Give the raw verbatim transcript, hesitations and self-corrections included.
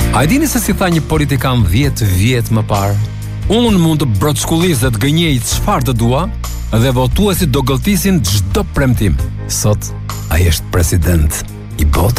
A dini se si tha një politikan dhjetë vjet më parë? Unë mund të brockullis dhe të gënjej çfarë të dua dhe votuesit do gëlltisin çdo premtim. Sot ai është president i botës.